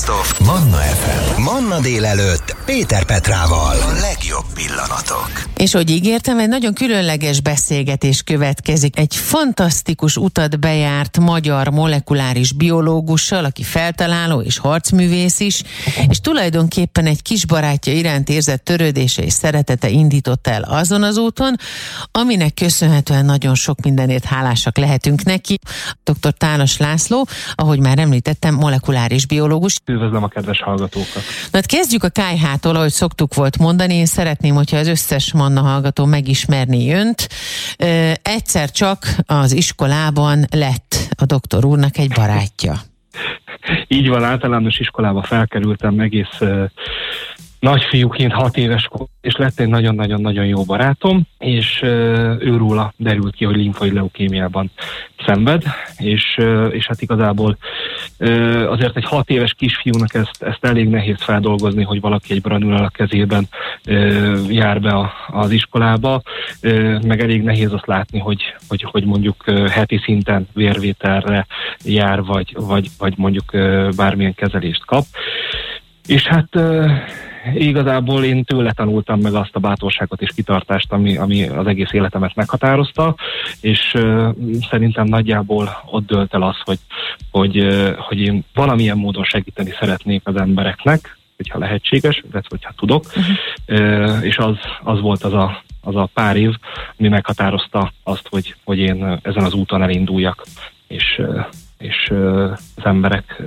Best of Manna FM. Manna délelőtt Péter Petrával. A legjobb pillanatok. És hogy ígértem, egy nagyon különleges beszélgetés következik. Egy fantasztikus utat bejárt magyar molekuláris biológussal, aki feltaláló és harcművész is, és tulajdonképpen egy kis barátja iránt érzett törődése és szeretete indította el azon az úton, aminek köszönhetően nagyon sok mindenért hálásak lehetünk neki. Dr. Tálas László, ahogy már említettem, molekuláris biológus. Üdvözlöm a kedves hallgatókat! Na hát kezdjük a KH-tól, ahogy szoktuk volt mondani. Én szeretném, hogyha az összes Manna hallgató megismerné önt. Egyszer csak az iskolában lett a doktor úrnak egy barátja. Így van, általános iskolába felkerültem egész nagyfiúként, 6 éves kor, és lett egy nagyon-nagyon-nagyon jó barátom, és őróla derült ki, hogy limfoid leukémiában szenved, és hát igazából azért egy 6 éves kisfiúnak ezt elég nehéz feldolgozni, hogy valaki egy granulál a kezében jár be az iskolába, meg elég nehéz azt látni, hogy mondjuk heti szinten vérvételre jár, vagy mondjuk bármilyen kezelést kap. És hát igazából én tőle tanultam meg azt a bátorságot és kitartást, ami az egész életemet meghatározta, és szerintem nagyjából ott dőlt el az, hogy én valamilyen módon segíteni szeretnék az embereknek, hogyha lehetséges, illetve hogyha tudok, és az volt az a pár év, ami meghatározta azt, hogy én ezen az úton elinduljak, és az emberek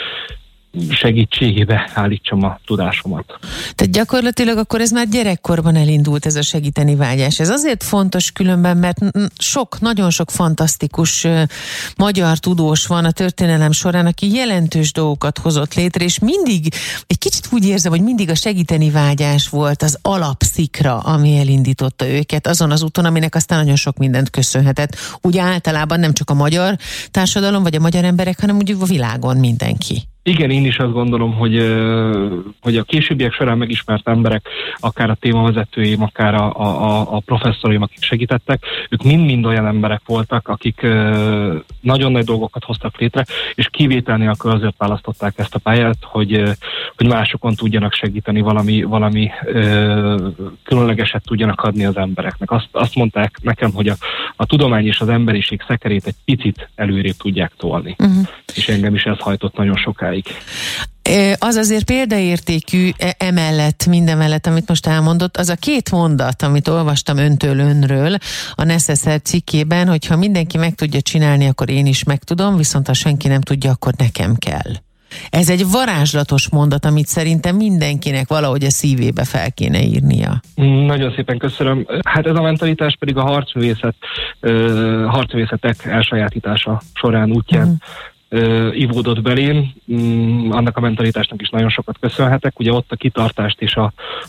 segítségébe állítsam a tudásomat. Tehát gyakorlatilag akkor ez már gyerekkorban elindult, ez a segíteni vágyás. Ez azért fontos különben, mert nagyon sok fantasztikus magyar tudós van a történelem során, aki jelentős dolgokat hozott létre, és mindig, egy kicsit úgy érzem, hogy mindig a segíteni vágyás volt az alapszikra, ami elindította őket azon az úton, aminek aztán nagyon sok mindent köszönhetett. Úgy általában nem csak a magyar társadalom, vagy a magyar emberek, hanem úgy a világon mindenki. Igen, én is azt gondolom, hogy a későbbiek során megismert emberek, akár a témavezetőim, akár a professzoraim, akik segítettek, ők mind-mind olyan emberek voltak, akik nagyon nagy dolgokat hoztak létre, és kivétel nélkül azért választották ezt a pályát, hogy másokon tudjanak segíteni, valami különlegeset tudjanak adni az embereknek. Azt mondták nekem, hogy a tudomány és az emberiség szekerét egy picit előrébb tudják tolni. És engem is ez hajtott nagyon sokáig. Az azért példaértékű emellett, mindemellett, amit most elmondott, az a 2 mondat, amit olvastam önről a Necesszer cikkében, hogy ha mindenki meg tudja csinálni, akkor én is meg tudom, viszont ha senki nem tudja, akkor nekem kell. Ez egy varázslatos mondat, amit szerintem mindenkinek valahogy a szívébe fel kéne írnia. Nagyon szépen köszönöm. Hát ez a mentalitás pedig a harcművészetek elsajátítása során útján ivódott belém. Annak a mentalitásnak is nagyon sokat köszönhetek. Ugye ott a kitartást és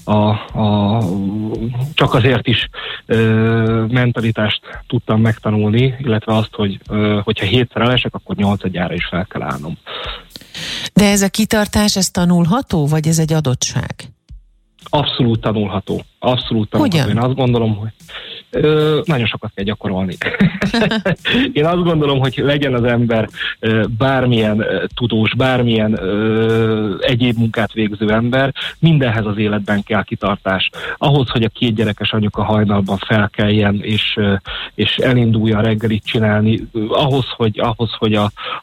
csak azért is mentalitást tudtam megtanulni, illetve azt, hogyha 7-szer elesek, akkor 8-gyára is fel kell állnom. De ez a kitartás, ez tanulható, vagy ez egy adottság? Abszolút tanulható. Hogyan? Én azt gondolom, hogy nagyon sokat kell gyakorolni. Én azt gondolom, hogy legyen az ember bármilyen tudós, bármilyen egyéb munkát végző ember, mindenhez az életben kell kitartás. Ahhoz, hogy a 2 gyerekes anyuka hajnalban felkeljen, és elinduljon reggelit csinálni, ahhoz, hogy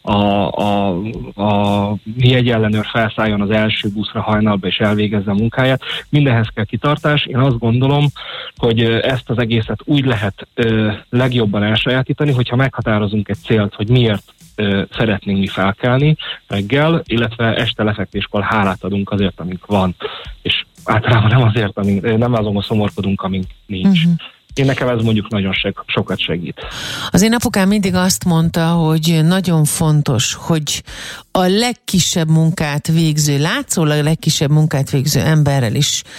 a jegyellenőr felszálljon az első buszra hajnalba, és elvégezze a munkáját, mindenhez kell kitartás. Én azt gondolom, hogy ezt az egészet úgy lehet legjobban elsajátítani, hogyha meghatározunk egy célt, hogy miért szeretnénk mi felkelni reggel, illetve este lefekvéskor hálát adunk azért, amink van. És általában nem azon szomorkodunk, amink nincs. Én nekem ez mondjuk nagyon sokat segít. Az én apukám mindig azt mondta, hogy nagyon fontos, hogy a legkisebb munkát végző, látszólag a legkisebb munkát végző emberrel is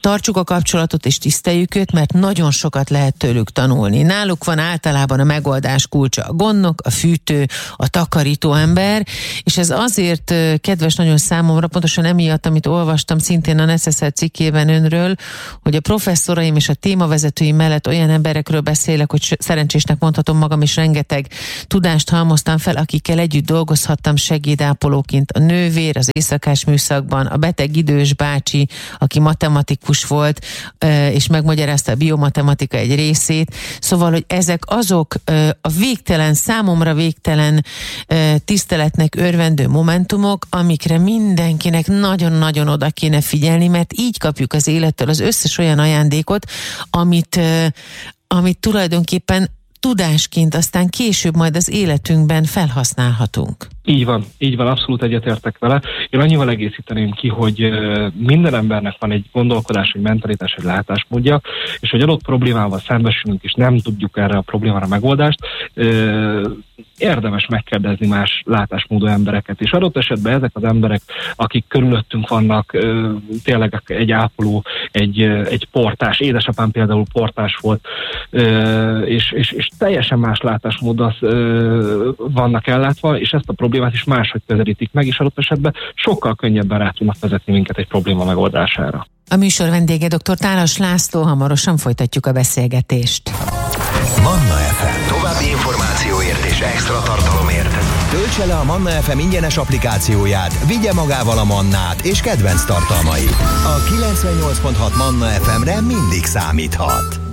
tartsuk a kapcsolatot és tiszteljük őt, mert nagyon sokat lehet tőlük tanulni. Náluk van általában a megoldás kulcsa: a gondnok, a fűtő, a takarító ember, és ez azért kedves nagyon számomra, pontosan emiatt, amit olvastam szintén a Necesszer cikkében önről, hogy a professzoraim és a témavezetőim mellett olyan emberekről beszélek, hogy szerencsésnek mondhatom magam, és rengeteg tudást halmoztam fel, akikkel együtt dolgozhattam segédápolóként. A nővér az éjszakás műszakban, a beteg idős bácsi, aki matematikus volt, és megmagyarázta a biomatematika egy részét. Szóval, hogy ezek azok a végtelen, számomra végtelen tiszteletnek örvendő momentumok, amikre mindenkinek nagyon-nagyon oda kéne figyelni, mert így kapjuk az élettől az összes olyan ajándékot, amit tulajdonképpen tudásként aztán később majd az életünkben felhasználhatunk. Így van, abszolút egyetértek vele. Én annyival egészíteném ki, hogy minden embernek van egy gondolkodás, egy mentalitás, egy látásmódja, és hogy adott problémával szembesülünk, és nem tudjuk erre a problémára megoldást, érdemes megkérdezni más látásmódú embereket, és adott esetben ezek az emberek, akik körülöttünk vannak, tényleg egy ápoló, egy portás, édesapám például portás volt, és teljesen más látásmóddal vannak ellátva, és ezt a problémát is máshogy közelítik meg, és adott esetben sokkal könnyebben rá tudnak vezetni minket egy probléma megoldására. A műsor vendége dr. Tálas László, hamarosan folytatjuk a beszélgetést. Manna FM. További információért és extra tartalomért töltse le a Manna FM ingyenes applikációját, vigye magával a Mannát és kedvenc tartalmait. A 98.6 Manna FM-re mindig számíthat.